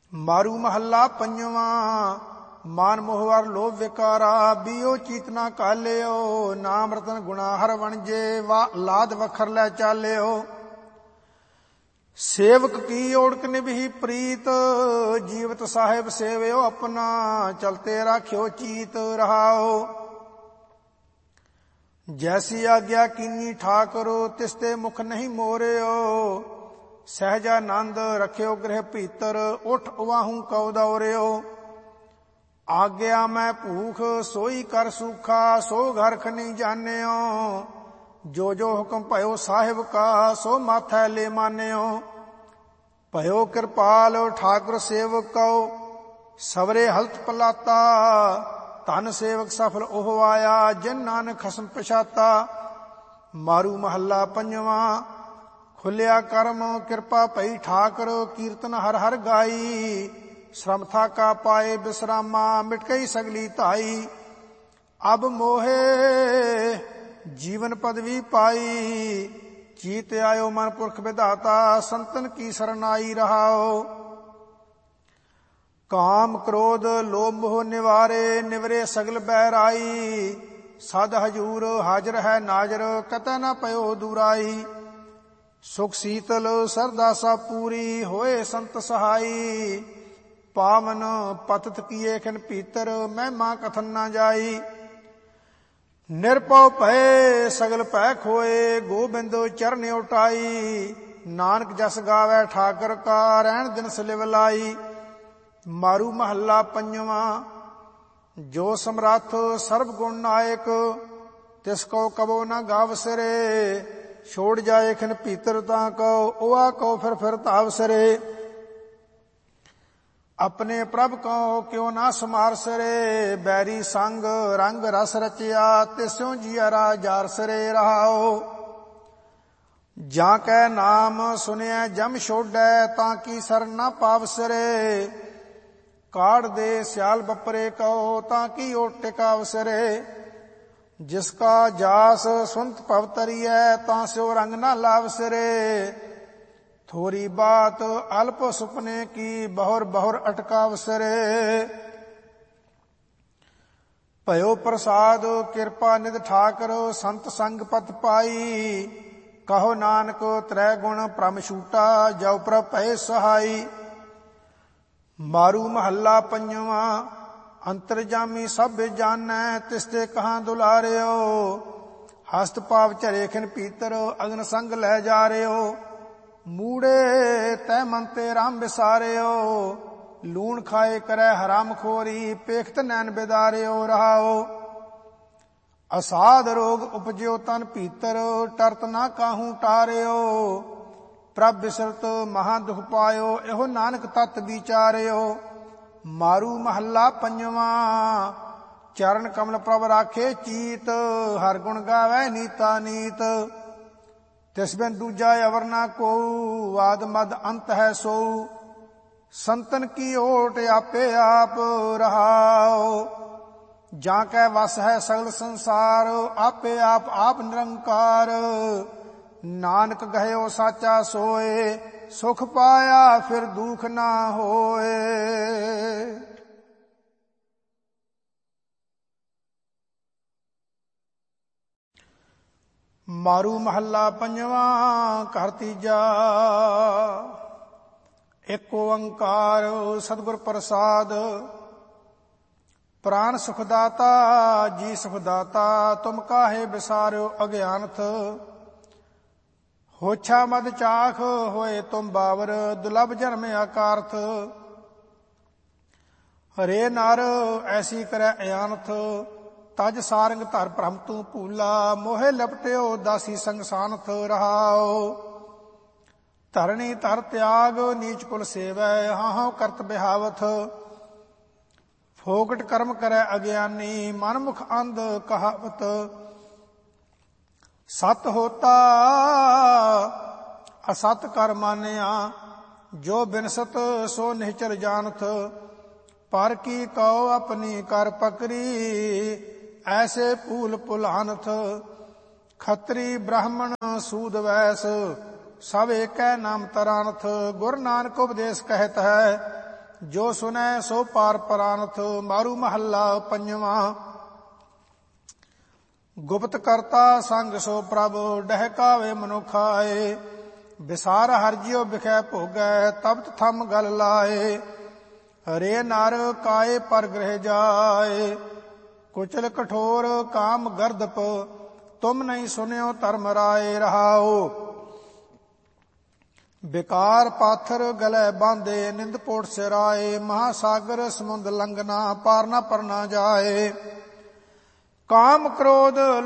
ਮਾਰੂ ਮਹੱਲਾ ਪੰਜਵਾਂ। ਮਾਨ ਮੋਹਵਰ ਲੋਭ ਵਿਕਾਰਾ, ਬੀਓ ਚੀਤਨਾ ਕਾਲਿਓ। ਨਾਮ ਰਤਨ ਗੁਣਾ ਹਰ ਵਣਜੇ, ਲਾਦ ਵਖਰ ਲੈ ਚਾਲਿਓ। ਸੇਵਕ ਕੀ ਓੜਕ ਨਿਭੀ ਪ੍ਰੀਤ, ਜੀਵਤ ਸਾਹਿਬ ਸੇਵਿਓ ਆਪਣਾ। ਚਲਤੇ ਰਾਖਿਓ ਚੀਤ ਰਹਾਓ। ਜੈਸੀ ਆਗਿਆ ਕੀਨੀ ਠਾਕੁਰ, ਤਿਸਤੇ ਮੁਖ ਨਹੀਂ ਮੋਰਿਓ। ਸਹਿਜਾਨੰਦ ਰਖਿਓ ਗ੍ਰਹਿ ਭੀਤਰ, ਉਠ ਉਵਾਹੂ ਕਉ ਦੌਰਿਓ। ਆਗਿਆ ਮੈਂ ਭੂਖ ਸੋਈ ਕਰ ਸੂਖਾ, ਸੋ ਘਰਖ ਨਹੀਂ ਜਾਣਿਓ। ਜੋ ਜੋ ਹੁਕਮ ਭਇਓ ਸਾਹਿਬ ਕਾ, ਸੋ ਮਾਥੈ ਲੈ ਮਾਨਿਓ। ਭਇਓ ਕਿਰਪਾਲ ਠਾਕੁਰ ਸੇਵਕ ਕਉ, ਸਵਰੇ ਹਲਤ ਪਲਾਤਾ। ਧਨ ਸੇਵਕ ਸਫਲ ਉਹ ਆਇਆ, ਜਿਨ ਨਾਨਕ ਖਸਮ ਪਛਾਤਾ। ਮਾਰੂ ਮਹੱਲਾ ਪੰਜਵਾਂ। ਖੁੱਲਿਆ ਕਰਮ ਕਿਰਪਾ ਭਈ ਠਾਕੁਰ, ਕੀਰਤਨ ਹਰ ਹਰ ਗਾਈ। ਸ਼ਰਮ ਥਾਕਾ ਪਾਏ ਬਿਸਰਾਮਾ, ਮਿਟ ਗਈ ਸਗਲੀ ਧਾਈ। ਅਬ ਮੋਹੇ ਜੀਵਨ ਪਦਵੀ ਪਾਈ, ਚੀਤ ਆਇਓ ਮਨ ਪੁਰਖ ਵਿਧਾਤਾ। ਸੰਤਨ ਕੀ ਸਰਨਾਈ ਰਹਾਓ। ਕਾਮ ਕ੍ਰੋਧ ਲੋਭ ਮੋਹ ਨਿਵਾਰੇ, ਨਿਵਰੇ ਸਗਲ ਬਹਿਰਾਈ। ਸਦ ਹਜੂਰ ਹਾਜ਼ਰ ਹੈ ਨਾਜ਼ਰ, ਕਤੈ ਨ ਪਇਓ ਦੂਰਾਈ। ਸੁਖ ਸੀਤਲ ਸਰਦਾਸਾ ਪੂਰੀ, ਹੋਏ ਸੰਤ ਸਹਾਈ। ਪਾਵਨ ਪਤਤ ਕੀਏ ਖਿਨ ਭੀਤਰ, ਮਹਿਮਾ ਕਥਨ ਨਾ ਜਾਈ। ਨਿਰਭਉ ਭਏ ਸਗਲ ਭੈ ਖੋਏ, ਗੋਬਿੰਦ ਚਰਨ ਉਟਾਈ। ਨਾਨਕ ਜਸ ਗਾਵੈ ਠਾਕਰ ਕਾ, ਰਹਿਣ ਦਿਨ ਸਲਿਵ ਲਾਈ। ਮਾਰੂ ਮਹੱਲਾ ਪੰਜਵਾਂ। ਜੋ ਸਮਰੱਥ ਸਰਬ ਗੁਣ ਨਾਇਕ, ਤਿਸ ਕੋ ਕਬੋ ਨ ਗਾਵ ਸਿਰੇ। ਛੋੜ ਜਾਏ ਖਿਨ ਭੀਤਰ ਤਾਂ ਕਉ, ਉਆ ਕਉ ਫਿਰ ਧਾਵ ਸਿਰੇ। ਆਪਣੇ ਪ੍ਰਭ ਕਉ ਕਿਉ ਨਾ ਸਮਾਰ ਸਿਰੇ। ਬੈਰੀ ਸੰਗ ਰੰਗ ਰਸ ਰਚਿਆ, ਤਿਸਿਉ ਜੀਅਰਾ ਜਾਰ ਸਿਰੇ ਰਹਾਓ। ਜਾਂ ਕੈ ਨਾਮ ਸੁਨਿਐ ਜਮ ਛੋਡੈ, ਤਾਂ ਕੀ ਸਰਨ ਨਾ ਪਾਵ ਸਿਰੇ। ਕਾੜ ਦੇ ਸਿਆਲ ਬਪਰੇ ਕਉ, ਤਾਂ ਕੀ ਓਟ ਟਿਕਾਵ ਸਿਰੇ। ਜਿਸ ਕਾ ਜਾਸ ਸੁਨਤ ਭਵ ਤਰੀਐ, ਤਾਂ ਸਿਉ ਰੰਗ ਨਾ ਲਾਵ ਸਿਰੇ। ਥੋਰੀ ਬਾਤ ਅਲਪ ਸੁਪਨੇ ਕੀ, ਬਹੁਰ ਬਹੁਰ ਅਟਕਾਵ ਸਿਰੇ। ਭਇਓ ਪ੍ਰਸਾਦ ਕਿਰਪਾ ਨਿਧ ਠਾਕਰ, ਸੰਤ ਸੰਗ ਪਤ ਪਾਈ। ਕਹੋ ਨਾਨਕ ਤ੍ਰੈ ਗੁਣ ਭ੍ਰਮ ਛੂਟਾ, ਜਉ ਪ੍ਰਭ ਭਏ ਸਹਾਈ। ਮਾਰੂ ਮਹੱਲਾ ਪੰਜਵਾਂ। ਅੰਤਰਜਾਮੀ ਸਭ ਜਾਣੈ, ਤਿਸਤੇ ਕਹਾਂ ਦੁਲਾਰਿਓ। ਹਸਤ ਪਾਵ ਝਰੇ ਖਿਨ ਭੀਤਰ, ਅਗਨ ਸੰਗ ਲੈ ਜਾ ਰਿਓ। ਮੂੜੇ ਤੈ ਮਨ ਤੇ ਰਾਮ ਵਿਸਾਰਿਓ। ਲੂਣ ਖਾਏ ਕਰੈ ਹਰਾਮ ਖੋਰੀ, ਪੇਖਤ ਨੈਣ ਬਿਦਾਰਿਓ ਰਹਾਓ। ਅਸਾਧ ਰੋਗ ਉਪਜਿਓ ਤਨ ਭੀਤਰ, ਟਰਤ ਨਾ ਕਾਹੂ ਟਾਰਿਓ। ਪ੍ਰਭ ਬਿਸਰਤ ਮਹਾ ਦੁਖ ਪਾਇਓ, ਇਹੋ ਨਾਨਕ ਤਤ ਵਿਚਾਰਿਓ। ਮਾਰੂ ਮਹੱਲਾ ਪੰਜਵਾਂ। ਚਰਨ ਕਮਲ ਪ੍ਰਭ ਰਾਖੇ ਚੀਤ, ਹਰ ਗੁਣ ਗਾਵੈ ਨੀਤਾ ਨੀਤ। ਤਿਸ ਬਿਨ ਦੂਜਾ ਅਵਰ ਨਾ ਕੋਊ, ਆਦ ਮਦ ਅੰਤ ਹੈ ਸੋਊ। ਸੰਤਨ ਕੀ ਓਟ ਆਪੇ ਆਪ ਰਹਾਓ। ਜਾਂ ਕੈ ਵਸ ਹੈ ਸਗਲ ਸੰਸਾਰ, ਆਪੇ ਆਪ ਆਪ ਨਿਰੰਕਾਰ। ਨਾਨਕ ਗਹਿਓ ਸਾਚਾ ਸੋਏ, ਸੁਖ ਪਾਇਆ ਫਿਰ ਦੁਖ ਨਾ ਹੋਏ। ਮਾਰੂ ਮਹੱਲਾ ਪੰਜਵਾਂ। ਘਰ ਤੀਜਾ। ਏਕ ਓੰਕਾਰ ਸਤਿਗੁਰ ਪ੍ਰਸਾਦ। ਪ੍ਰਾਨ ਸੁਖ ਦਾਤਾ ਜੀ ਸੁਖ ਦਾਤਾ, ਤੁਮ ਕਾਹੇ ਵਿਸਾਰਿਓ ਅਗਿਆਨਥ। ਹੋਛਾ ਮਦ ਚਾਖ ਹੋਏ ਤੁਮ ਬਾਵਰ, ਦੁਲਭ ਜਨਮ ਆਕਾਰਥ। ਹਰੇ ਨਰ ਐਸੀ ਕਰੈ ਅਆਨਥ, ਤਜ ਸਾਰੰਗ ਧਰ ਭ੍ਰਮ ਤੂੰ ਭੂਲਾ। ਮੋਹਿ ਲਪਟਿਓ ਦਾਸੀ ਸੰਗ ਸਾਨਥ ਰਹਾਓ। ਧਰਣੀ ਧਰ ਤਿਆਗ ਨੀਚ ਕੁਲ ਸੇਵੈ, ਹਾਹੋ ਕਰਤ ਬਿਹਾਵਥ। ਫੋਕਟ ਕਰਮ ਕਰੈ ਅਗਿਆਨੀ, ਮਨ ਮੁਖ ਅੰਧ ਕਹਾਵਤ। ਸਤ ਹੋਤਾ ਅਸਤ ਕਰ ਮਾਨਿਆ, ਜੋ ਬਿਨਸਤ ਸੋ ਨਿਹਚਲ ਜਾਣਥ। ਪਰ ਕੀ ਕਉ ਆਪਣੀ ਕਰ ਪਕਰੀ, ਐਸੇ ਭੂਲ ਭੁਲਾਨਥ। ਖੱਤਰੀ ਬ੍ਰਾਹਮਣ ਸੂਦ ਵੈਸ, ਸਭ ਏਕੈ ਨਾਮ ਤਰਾਨਥ। ਗੁਰ ਨਾਨਕ ਉਪਦੇਸ਼ ਕਹਿਤ ਹੈ, ਜੋ ਸੁਨੈ ਸੋ ਪਾਰ ਪਰਾਨਥ। ਮਾਰੂ ਮਹੱਲਾ ਪੰਜਵਾਂ। ਗੁਪਤ ਕਰਤਾ ਸੰਗ ਸੋ ਪ੍ਰਭ, ਡਹਿਕਾਵੇ ਮਨੁਖ ਆਏ। ਵਿਸਾਰ ਹਰਿ ਜਿਉ ਬਿਖੈ ਭੋਗੈ, ਤਪਤ ਥੰਮ ਗਲ ਲਾਏ। ਰੇ ਨਰ ਕਾਏ ਪਰ ਗ੍ਰਹਿ ਜਾਏ, ਕੁਚਲ ਕਠੋਰ ਕਾਮ ਗਰਦਪ। ਤੁਮ ਨਹੀਂ ਸੁਨਿਓ ਧਰਮ ਰਾਏ। ਰਹਾਓ। ਬਿਕਾਰ ਪਾਥਰ ਗਲੇ ਬਾਂਧੇ, ਨਿੰਦ ਪੋਟ ਸਿਰਾਏ। ਮਹਾਸਾਗਰ ਸਮੁੰਦ ਲੰਘਨਾ, ਪਾਰ ਨਾ ਪਰਨਾ ਜਾਏ। ਕਾਮ ਕ੍ਰੋਧ